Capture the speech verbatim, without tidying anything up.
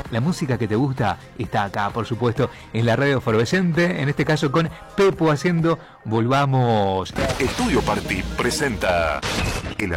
La música que te gusta está acá, por supuesto, en la radio Efervescente, en este caso con Pepo haciendo Volvamos. Estudio Party presenta el